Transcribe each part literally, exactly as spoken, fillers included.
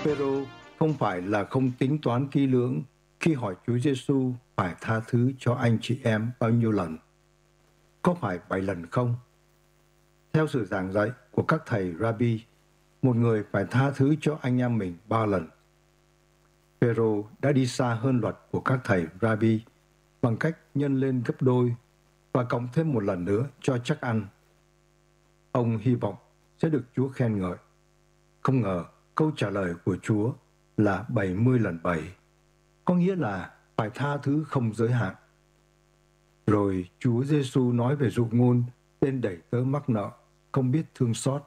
Phêrô không phải là không tính toán kỹ lưỡng khi hỏi Chúa Giêsu phải tha thứ cho anh chị em bao nhiêu lần. Có phải bảy lần không? Theo sự giảng dạy của các thầy Rabbi, một người phải tha thứ cho anh em mình ba lần. Phêrô đã đi xa hơn luật của các thầy Rabbi bằng cách nhân lên gấp đôi và cộng thêm một lần nữa cho chắc ăn. Ông hy vọng sẽ được Chúa khen ngợi. Không ngờ câu trả lời của Chúa là bảy mươi lần bảy, có nghĩa là phải tha thứ không giới hạn. Rồi Chúa Giêsu nói về dụ ngôn tên đẩy tớ mắc nợ, không biết thương xót.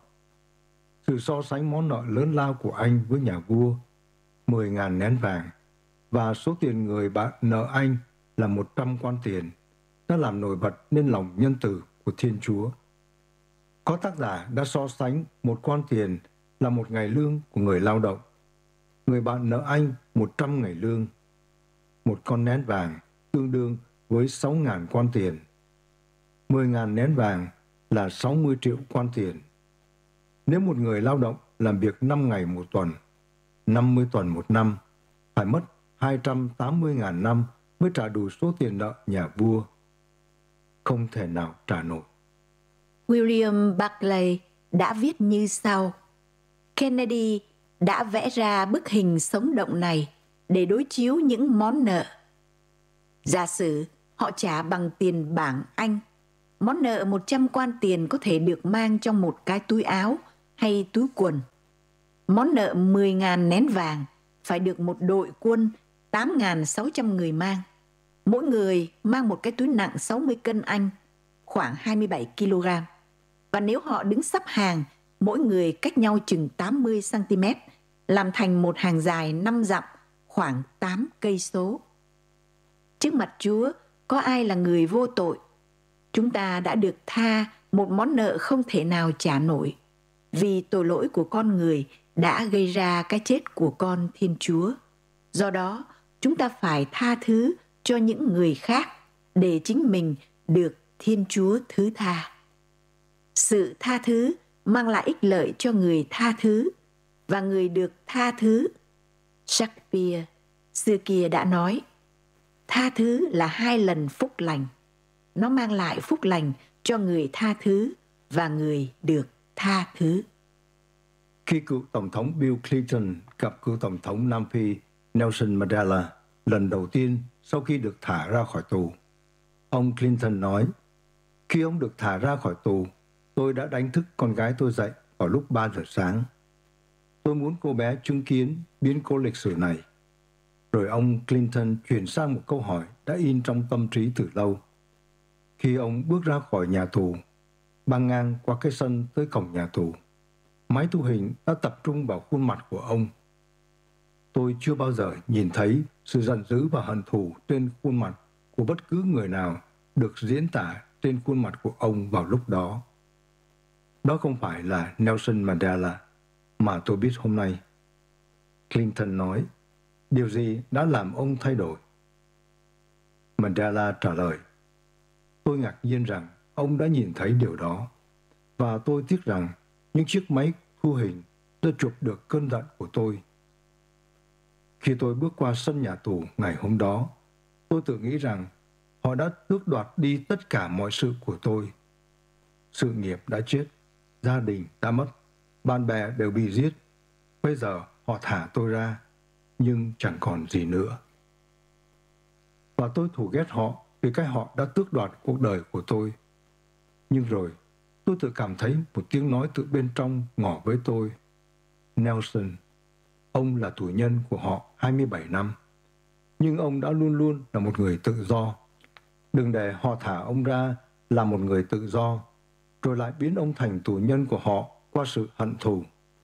Sự so sánh món nợ lớn lao của anh với nhà vua, mười ngàn nén vàng, và số tiền người bạn nợ anh là một trăm quan tiền, đã làm nổi bật nên lòng nhân từ của Thiên Chúa. Có tác giả đã so sánh một quan tiền là một ngày lương của người lao động, người bạn nợ anh một trăm ngày lương. Một con nén vàng tương đương với sáu ngàn quan tiền. Mười ngàn nén vàng là sáu mươi triệu quan tiền. Nếu một người lao động làm việc năm ngày một tuần, năm mươi tuần một năm, phải mất hai trăm tám mươi ngàn năm mới trả đủ số tiền nợ nhà vua. Không thể nào trả nổi. William Barclay đã viết như sau: Kennedy đã vẽ ra bức hình sống động này để đối chiếu những món nợ. Giả sử họ trả bằng tiền bảng Anh, món nợ một trăm quan tiền có thể được mang trong một cái túi áo hay túi quần. Món nợ mười ngàn nén vàng phải được một đội quân tám nghìn sáu trăm người mang. Mỗi người mang một cái túi nặng sáu mươi cân Anh, khoảng hai mươi bảy ki lô gam. Và nếu họ đứng sắp hàng, mỗi người cách nhau chừng tám mươi xăng ti mét, làm thành một hàng dài năm dặm, khoảng tám cây số. Trước mặt Chúa, có ai là người vô tội? Chúng ta đã được tha một món nợ không thể nào trả nổi, vì tội lỗi của con người đã gây ra cái chết của con Thiên Chúa. Do đó, chúng ta phải tha thứ cho những người khác để chính mình được Thiên Chúa thứ tha. Sự tha thứ mang lại ích lợi cho người tha thứ và người được tha thứ. Shakespeare xưa kia đã nói, tha thứ là hai lần phúc lành. Nó mang lại phúc lành cho người tha thứ và người được tha thứ. Khi cựu Tổng thống Bill Clinton gặp cựu Tổng thống Nam Phi Nelson Mandela lần đầu tiên sau khi được thả ra khỏi tù, ông Clinton nói, khi ông được thả ra khỏi tù, tôi đã đánh thức con gái tôi dậy vào lúc ba giờ sáng. Tôi muốn cô bé chứng kiến biến cố lịch sử này. Rồi ông Clinton chuyển sang một câu hỏi đã in trong tâm trí từ lâu. Khi ông bước ra khỏi nhà tù, băng ngang qua cái sân tới cổng nhà tù, máy thu hình đã tập trung vào khuôn mặt của ông. Tôi chưa bao giờ nhìn thấy sự giận dữ và hận thù trên khuôn mặt của bất cứ người nào được diễn tả trên khuôn mặt của ông vào lúc đó. Đó không phải là Nelson Mandela mà tôi biết hôm nay. Clinton nói, điều gì đã làm ông thay đổi? Mandela trả lời, tôi ngạc nhiên rằng ông đã nhìn thấy điều đó, và tôi tiếc rằng những chiếc máy thu hình đã chụp được cơn giận của tôi. Khi tôi bước qua sân nhà tù ngày hôm đó, tôi tự nghĩ rằng họ đã tước đoạt đi tất cả mọi sự của tôi. Sự nghiệp đã chết, gia đình đã mất, bạn bè đều bị giết. Bây giờ họ thả tôi ra, nhưng chẳng còn gì nữa. Và tôi thù ghét họ vì cái họ đã tước đoạt cuộc đời của tôi. Nhưng rồi, tôi tự cảm thấy một tiếng nói từ bên trong ngỏ với tôi. Nelson, ông là tù nhân của họ hai mươi bảy năm, nhưng ông đã luôn luôn là một người tự do. Đừng để họ thả ông ra là một người tự do, rồi lại biến ông thành tù nhân của họ qua sự hận thù.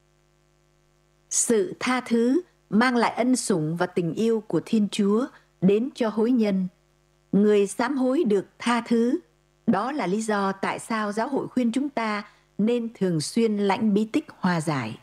Sự tha thứ mang lại ân sủng và tình yêu của Thiên Chúa đến cho hối nhân. Người sám hối được tha thứ. Đó là lý do tại sao giáo hội khuyên chúng ta nên thường xuyên lãnh bí tích hòa giải.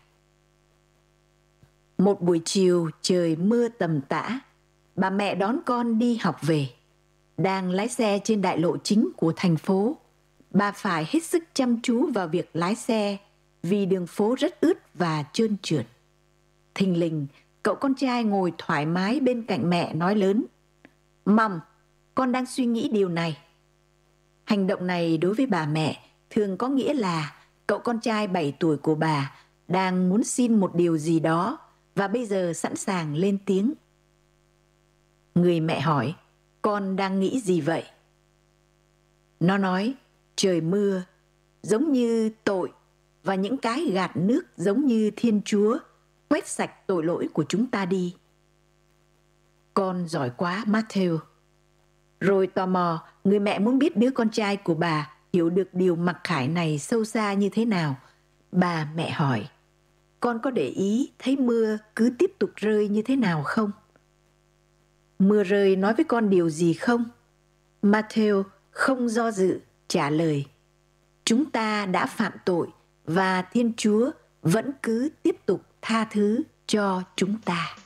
Một buổi chiều trời mưa tầm tã, bà mẹ đón con đi học về. Đang lái xe trên đại lộ chính của thành phố, bà phải hết sức chăm chú vào việc lái xe vì đường phố rất ướt và trơn trượt. Thình lình, cậu con trai ngồi thoải mái bên cạnh mẹ nói lớn: "Mom, con đang suy nghĩ điều này." Hành động này đối với bà mẹ thường có nghĩa là cậu con trai bảy tuổi của bà đang muốn xin một điều gì đó và bây giờ sẵn sàng lên tiếng. Người mẹ hỏi: "Con đang nghĩ gì vậy?" Nó nói: "Trời mưa, giống như tội, và những cái gạt nước giống như Thiên Chúa quét sạch tội lỗi của chúng ta đi." Con giỏi quá, Matthew. Rồi tò mò, người mẹ muốn biết đứa con trai của bà hiểu được điều mặc khải này sâu xa như thế nào. Bà mẹ hỏi: "Con có để ý thấy mưa cứ tiếp tục rơi như thế nào không?" "Mưa rơi nói với con điều gì không?" Matthew không do dự trả lời: "Chúng ta đã phạm tội và Thiên Chúa vẫn cứ tiếp tục tha thứ cho chúng ta."